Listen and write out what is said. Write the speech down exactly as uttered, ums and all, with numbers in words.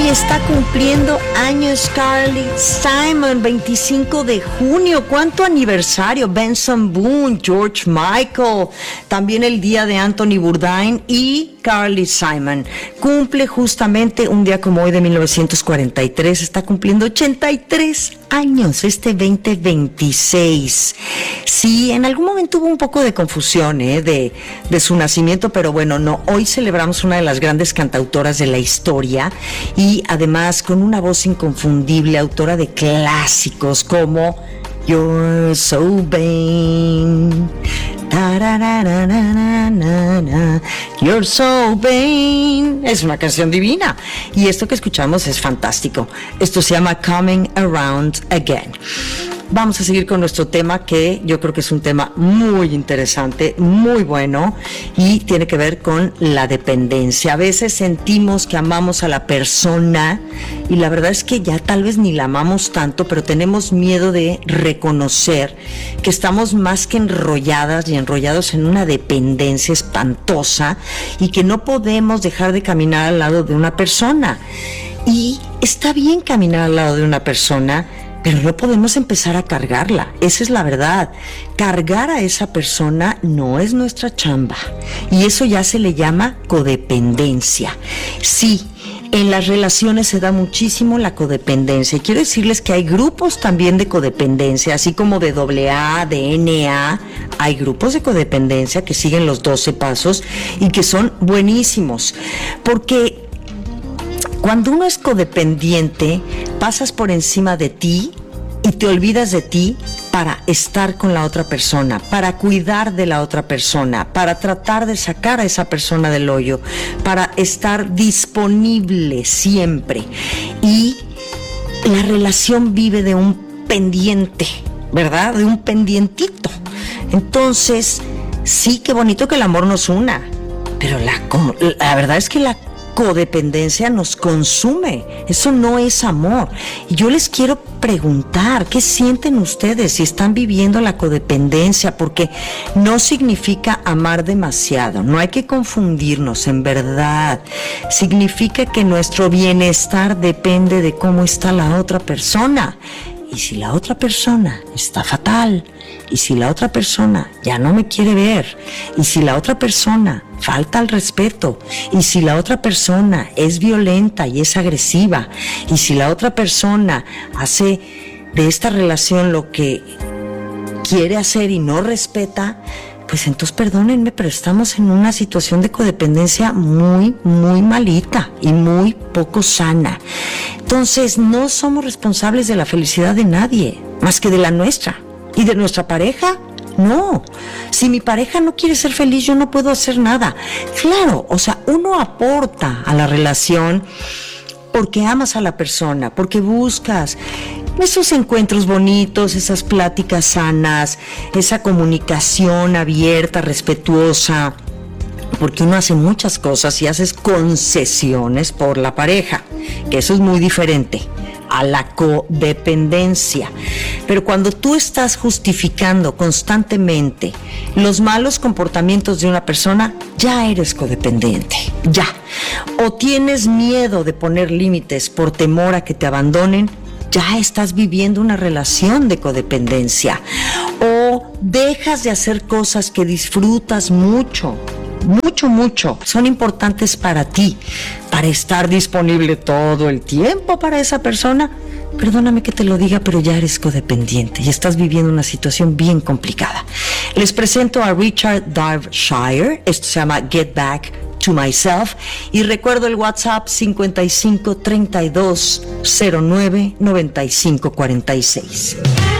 está cumpliendo años Carly Simon, veinticinco de junio. ¿Cuánto aniversario? Benson Boone, George Michael, también el día de Anthony Bourdain y Carly Simon. Cumple justamente un día como hoy de mil novecientos cuarenta y tres, está cumpliendo ochenta y tres años este veinte veintiséis. Sí, en algún momento hubo un poco de confusión ¿eh? de, de su nacimiento, pero bueno, no, hoy celebramos una de las grandes cantautoras de la historia y además con una voz inconfundible, autora de clásicos como You're So Vain, You're So Vain. Es una canción divina y esto que escuchamos es fantástico. Esto se llama Coming Around Again. Vamos a seguir con nuestro tema, que yo creo que es un tema muy interesante, muy bueno, y tiene que ver con la dependencia. A veces sentimos que amamos a la persona y la verdad es que ya tal vez ni la amamos tanto, pero tenemos miedo de reconocer que estamos más que enrolladas y enrollados en una dependencia espantosa y que no podemos dejar de caminar al lado de una persona. Y está bien caminar al lado de una persona, pero no podemos empezar a cargarla. Esa es la verdad. Cargar a esa persona no es nuestra chamba. Y eso ya se le llama codependencia. Sí, en las relaciones se da muchísimo la codependencia. Y quiero decirles que hay grupos también de codependencia, así como de doble A, de N A. Hay grupos de codependencia que siguen los doce pasos y que son buenísimos. Porque cuando uno es codependiente, pasas por encima de ti y te olvidas de ti para estar con la otra persona, para cuidar de la otra persona, para tratar de sacar a esa persona del hoyo, para estar disponible siempre. Y la relación vive de un pendiente, ¿verdad? De un pendientito. Entonces, sí, qué bonito que el amor nos una, pero la, la verdad es que la codependencia nos consume. Eso no es amor. Y yo les quiero preguntar, ¿qué sienten ustedes si están viviendo la codependencia? Porque no significa amar demasiado. No hay que confundirnos, en verdad. Significa que nuestro bienestar depende de cómo está la otra persona. Y si la otra persona está fatal, y si la otra persona ya no me quiere ver, y si la otra persona falta al respeto, y si la otra persona es violenta y es agresiva, y si la otra persona hace de esta relación lo que quiere hacer y no respeta, pues entonces perdónenme, pero estamos en una situación de codependencia muy, muy malita y muy poco sana. Entonces no somos responsables de la felicidad de nadie, más que de la nuestra. ¿Y de nuestra pareja? No. Si mi pareja no quiere ser feliz, yo no puedo hacer nada. Claro, o sea, uno aporta a la relación porque amas a la persona, porque buscas esos encuentros bonitos, esas pláticas sanas, esa comunicación abierta, respetuosa, porque uno hace muchas cosas y haces concesiones por la pareja, que eso es muy diferente a la codependencia. Pero cuando tú estás justificando constantemente los malos comportamientos de una persona, ya eres codependiente, ya. O tienes miedo de poner límites por temor a que te abandonen, ya estás viviendo una relación de codependencia. O dejas de hacer cosas que disfrutas mucho, mucho, mucho, son importantes para ti, para estar disponible todo el tiempo para esa persona. Perdóname que te lo diga, pero ya eres codependiente y estás viviendo una situación bien complicada. Les presento a Richard Darbyshire. Esto se llama Get Back to Myself. Y recuerdo el WhatsApp cincuenta y cinco treinta y dos cero nueve noventa y cinco cuarenta y seis.